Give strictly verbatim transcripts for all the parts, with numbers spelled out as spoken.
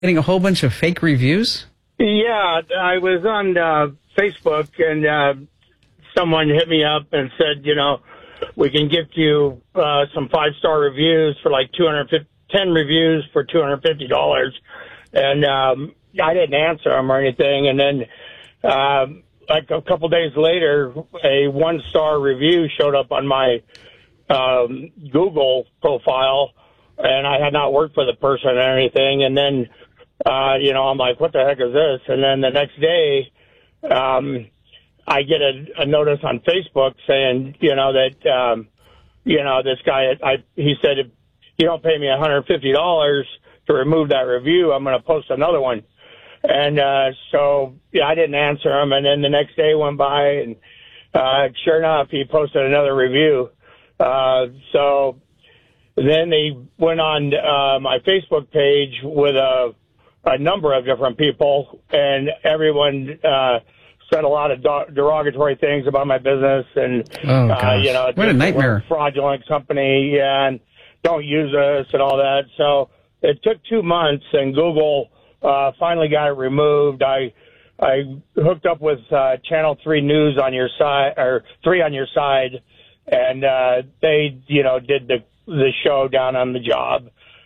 Getting a whole bunch of fake reviews? Yeah, I was on uh, Facebook, and uh, someone hit me up and said, you know, we can gift you uh, some five-star reviews for like two hundred fifty, ten reviews for two hundred fifty dollars. And um, I didn't answer them or anything. And then uh, like a couple days later, a one-star review showed up on my um, Google profile, and I had not worked for the person or anything. And then, uh, you know, I'm like, what the heck is this? And then the next day, um, I get a, a notice on Facebook saying, you know, that, um, you know, this guy, I, he said, if you don't pay me one hundred fifty dollars to remove that review, I'm going to post another one. And, uh, so, yeah, I didn't answer him. And then the next day went by, and, uh, sure enough, he posted another review. Uh, so then they went on, uh, my Facebook page with a, a number of different people, and everyone, uh, said a lot of derogatory things about my business, and oh, uh, you know, what a nightmare! Fraudulent company, yeah, and don't use us and all that. So it took two months, and Google uh, finally got it removed. I I hooked up with uh, Channel Three News on your side, or three on your side, and uh, they, you know, did the the show down on the job,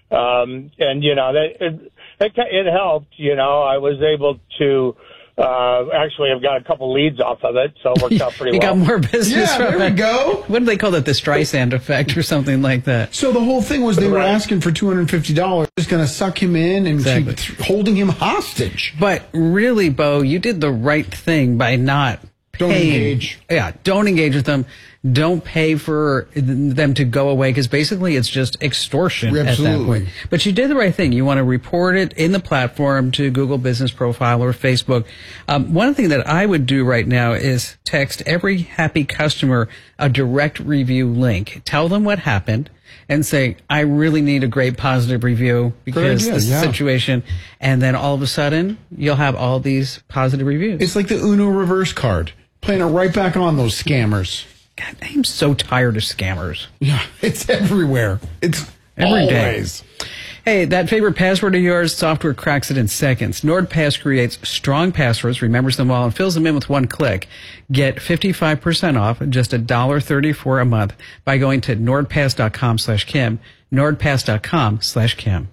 um, and you know, that it, it it helped. You know, I was able to. Uh, actually, I've got a couple leads off of it, so it worked out pretty you well. You got more business yeah, from there it. we go. What do they call that? The Streisand effect or something like that. So the whole thing was they were right. asking for two hundred fifty dollars, just going to suck him in and exactly. keep th- holding him hostage. But really, Bo, you did the right thing by not Don't paying. engage. Yeah, don't engage with them. Don't pay for them to go away, because basically it's just extortion Absolutely. at that point. But you did the right thing. You want to report it in the platform to Google Business Profile or Facebook. Um, one thing that I would do right now is text every happy customer a direct review link. Tell them what happened and say, I really need a great positive review because idea, this yeah. situation. And then all of a sudden, you'll have all these positive reviews. It's like the Uno reverse card, playing it right back on those scammers. God, I'm so tired of scammers. Yeah, it's everywhere. It's Every always. day. Hey, that favorite password of yours, software cracks it in seconds. NordPass creates strong passwords, remembers them all, and fills them in with one click. Get fifty-five percent off, just one dollar thirty-four a month, by going to nordpass.com slash Kim, nordpass.com slash Kim.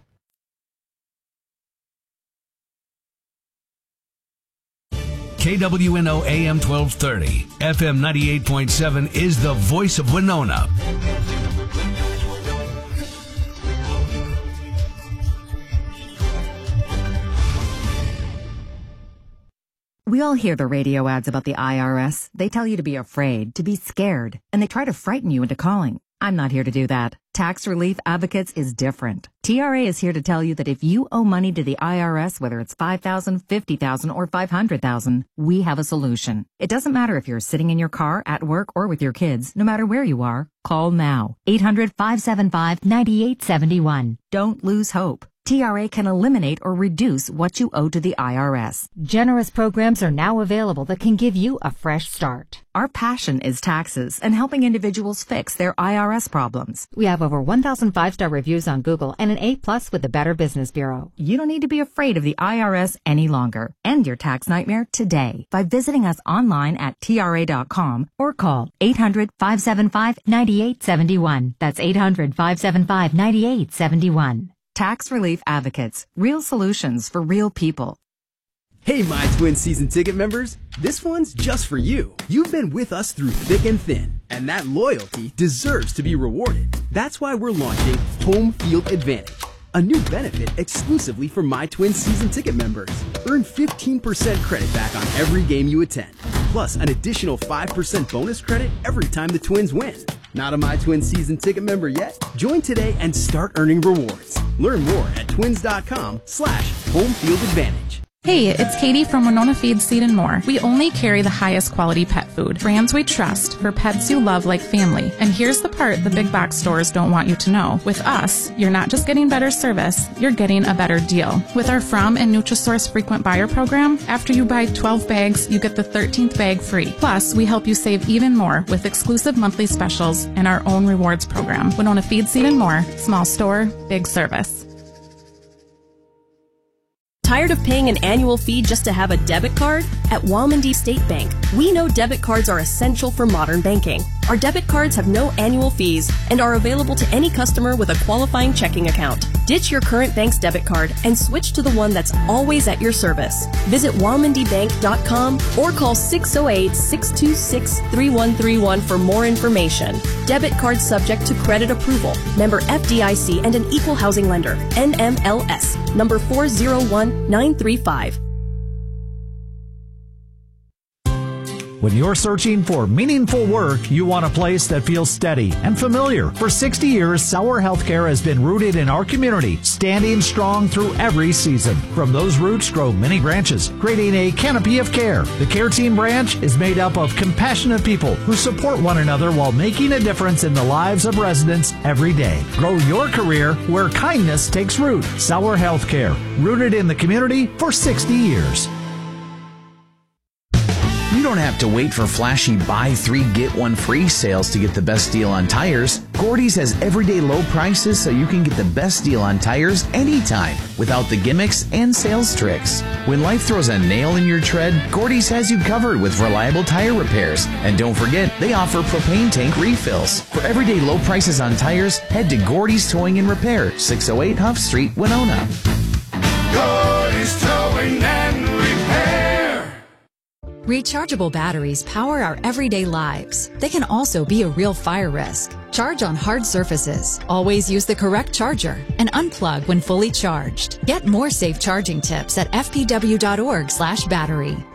K W N O A M twelve thirty, F M ninety-eight point seven is the voice of Winona. We all hear the radio ads about the I R S. They tell you to be afraid, to be scared, and they try to frighten you into calling. I'm not here to do that. Tax Relief Advocates is different. T R A is here to tell you that if you owe money to the I R S, whether it's five thousand dollars, fifty thousand dollars, or five hundred thousand dollars, we have a solution. It doesn't matter if you're sitting in your car, at work, or with your kids. No matter where you are, call now. eight hundred, five seven five, nine eight seven one. Don't lose hope. T R A can eliminate or reduce what you owe to the I R S. Generous programs are now available that can give you a fresh start. Our passion is taxes and helping individuals fix their I R S problems. We have over one thousand five-star reviews on Google and an A plus with the Better Business Bureau. You don't need to be afraid of the I R S any longer. End your tax nightmare today by visiting us online at T R A dot com or call eight hundred, five seven five, nine eight seven one. That's eight hundred, five seven five, nine eight seven one. Tax Relief Advocates. Real solutions for real people. Hey, My Twin season ticket members. This one's just for you. You've been with us through thick and thin, and that loyalty deserves to be rewarded. That's why we're launching Home Field Advantage, a new benefit exclusively for My Twin season ticket members. Earn fifteen percent credit back on every game you attend, plus an additional five percent bonus credit every time the Twins win. Not a My Twin season ticket member yet? Join today and start earning rewards. Learn more at twins.com slash home field advantage. Hey, it's Katie from Winona Feed, Seed and More. We only carry the highest quality pet food, brands we trust for pets you love like family. And here's the part the big box stores don't want you to know. With us, you're not just getting better service, you're getting a better deal. With our From and Nutrisource frequent buyer program, after you buy twelve bags, you get the thirteenth bag free. Plus, we help you save even more with exclusive monthly specials and our own rewards program. Winona Feed, Seed and More. Small store, big service. Tired of paying an annual fee just to have a debit card? At Walmondie State Bank, we know debit cards are essential for modern banking. Our debit cards have no annual fees and are available to any customer with a qualifying checking account. Ditch your current bank's debit card and switch to the one that's always at your service. Visit walmondie bank dot com or call six oh eight, six two six, three one three one for more information. Debit card subject to credit approval. Member F D I C and an equal housing lender. N M L S. Number four zero one nine three five. When you're searching for meaningful work, you want a place that feels steady and familiar. For sixty years, Sauer Healthcare has been rooted in our community, standing strong through every season. From those roots grow many branches, creating a canopy of care. The Care Team branch is made up of compassionate people who support one another while making a difference in the lives of residents every day. Grow your career where kindness takes root. Sauer Healthcare, rooted in the community for sixty years. You don't have to wait for flashy buy three, get one free sales to get the best deal on tires. Gordy's has everyday low prices so you can get the best deal on tires anytime without the gimmicks and sales tricks. When life throws a nail in your tread, Gordy's has you covered with reliable tire repairs. And don't forget, they offer propane tank refills. For everyday low prices on tires, head to Gordy's Towing and Repair, six oh eight Huff Street, Winona. Gordy's Towing and Repair. Rechargeable batteries power our everyday lives. They can also be a real fire risk. Charge on hard surfaces. Always use the correct charger and unplug when fully charged. Get more safe charging tips at f p w dot org slash battery.